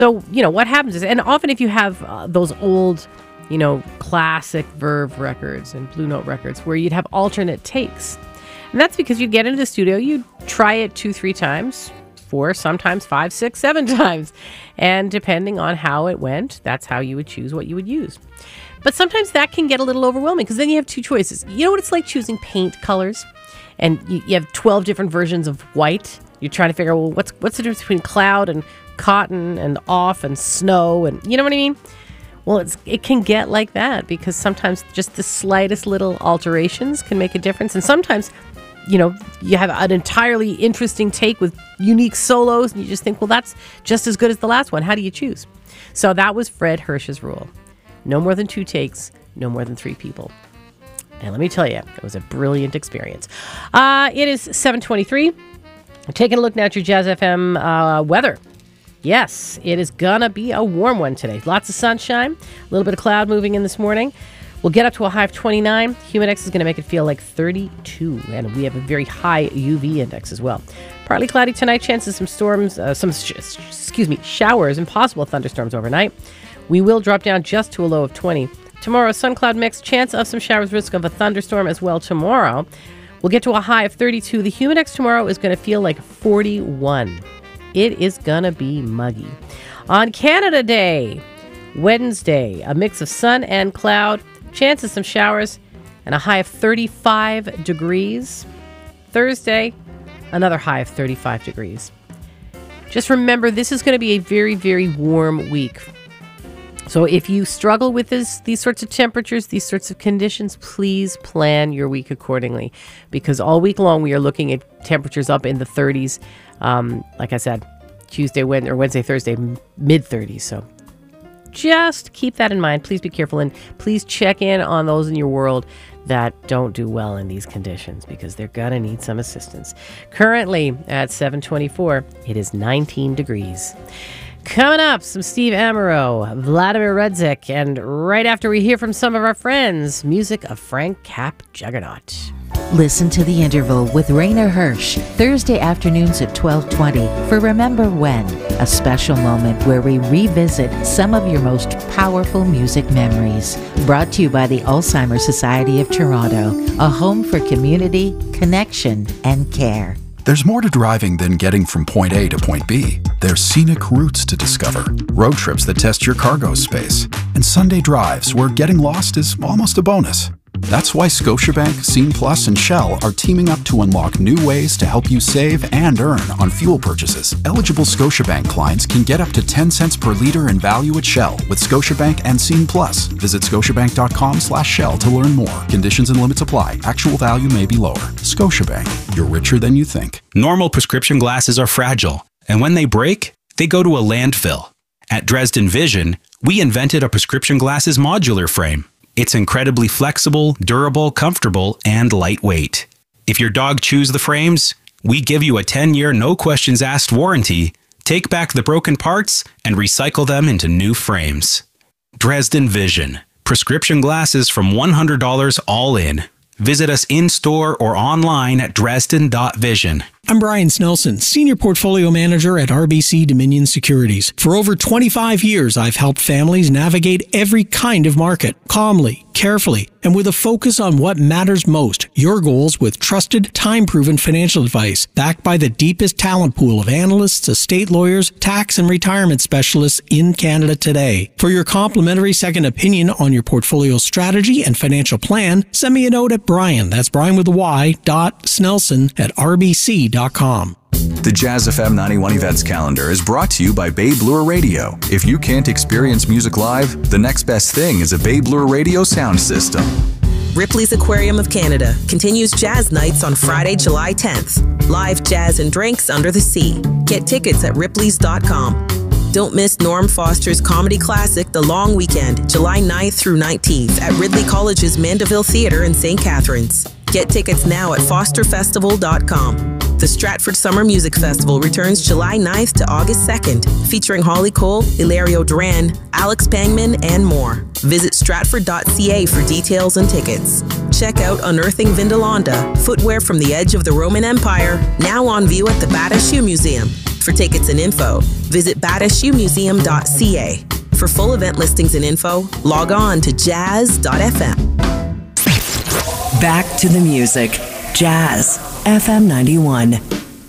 So, what happens is, and often if you have those old, classic Verve records and Blue Note records where you'd have alternate takes. And that's because you get into the studio, you try it 2-3 times, 4, sometimes 5, 6, 7 times. And depending on how it went, that's how you would choose what you would use. But sometimes that can get a little overwhelming because then you have 2 choices. You know what it's like choosing paint colors? And you have 12 different versions of white. You're trying to figure out, well, what's the difference between cloud and cotton and off and snow, and you know what I mean? Well, it can get like that because sometimes just the slightest little alterations can make a difference. And sometimes, you have an entirely interesting take with unique solos and you just think, well, that's just as good as the last one. How do you choose? So that was Fred Hirsch's rule. No more than 2 takes, no more than 3 people. And let me tell you, it was a brilliant experience. It is 7:23. Taking a look now at your Jazz FM weather. Yes, it is going to be a warm one today. Lots of sunshine, a little bit of cloud moving in this morning. We'll get up to a high of 29. Humidex is going to make it feel like 32. And we have a very high UV index as well. Partly cloudy tonight. Chances some storms, showers and possible thunderstorms overnight. We will drop down just to a low of 20. Tomorrow, sun cloud mix. Chance of some showers, risk of a thunderstorm as well tomorrow. We'll get to a high of 32. The Humidex tomorrow is going to feel like 41. It is going to be muggy. On Canada Day, Wednesday, a mix of sun and cloud, chance of some showers, and a high of 35 degrees. Thursday, another high of 35 degrees. Just remember, this is going to be a very, very warm week. So if you struggle with these sorts of temperatures, these sorts of conditions, please plan your week accordingly. Because all week long, we are looking at temperatures up in the 30s. Like I said, Wednesday, Thursday, mid-30s. So just keep that in mind. Please be careful. And please check in on those in your world that don't do well in these conditions because they're going to need some assistance. Currently at 7:24, it is 19 degrees. Coming up, some Steve Amaro, Vladimir Rudzik, and right after we hear from some of our friends, music of Frank Cap Juggernaut. Listen to The Interval with Rainer Hirsch, Thursday afternoons at 12:20 for Remember When, a special moment where we revisit some of your most powerful music memories. Brought to you by the Alzheimer's Society of Toronto, a home for community, connection, and care. There's more to driving than getting from point A to point B. There's scenic routes to discover, road trips that test your cargo space, and Sunday drives where getting lost is almost a bonus. That's why Scotiabank, Scene Plus, and Shell are teaming up to unlock new ways to help you save and earn on fuel purchases. Eligible Scotiabank clients can get up to 10 cents per liter in value at Shell with Scotiabank and Scene Plus. Visit scotiabank.com/Shell to learn more. Conditions and limits apply. Actual value may be lower. Scotiabank, you're richer than you think. Normal prescription glasses are fragile, and when they break, they go to a landfill. At Dresden Vision, we invented a prescription glasses modular frame. It's incredibly flexible, durable, comfortable, and lightweight. If your dog chews the frames, we give you a 10-year no-questions-asked warranty, take back the broken parts, and recycle them into new frames. Dresden Vision. Prescription glasses from $100 all in. Visit us in-store or online at dresden.vision. I'm Brian Snelson, Senior Portfolio Manager at RBC Dominion Securities. For over 25 years, I've helped families navigate every kind of market, calmly, carefully, and with a focus on what matters most, your goals with trusted, time-proven financial advice, backed by the deepest talent pool of analysts, estate lawyers, tax and retirement specialists in Canada today. For your complimentary second opinion on your portfolio strategy and financial plan, send me a note at Brian, that's Brian with a Y, .snelson@rbc.com. The Jazz FM 91 Events Calendar is brought to you by Bay Bloor Radio. If you can't experience music live, the next best thing is a Bay Bloor Radio sound system. Ripley's Aquarium of Canada continues Jazz Nights on Friday, July 10th. Live jazz and drinks under the sea. Get tickets at ripleys.com. Don't miss Norm Foster's comedy classic, The Long Weekend, July 9th through 19th at Ridley College's Mandeville Theatre in St. Catharines. Get tickets now at fosterfestival.com. The Stratford Summer Music Festival returns July 9th to August 2nd, featuring Holly Cole, Hilario Duran, Alex Pangman, and more. Visit stratford.ca for details and tickets. Check out Unearthing Vindolanda, footwear from the edge of the Roman Empire, now on view at the Bata Shoe Museum. For tickets and info, visit batishuemuseum.ca. For full event listings and info, log on to jazz.fm. Back to the music. Jazz FM 91.